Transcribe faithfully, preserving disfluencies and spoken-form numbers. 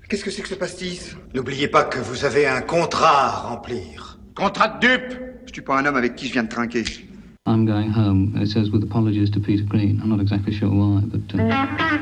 Qu'est-ce que c'est que ce pastis? N'oubliez pas que vous avez un contrat à remplir. Contrat de dupe! Je suis pas un homme avec qui je viens de trinquer. I'm going home, it says with apologies to Peter Green. I'm not exactly sure why, but... Uh...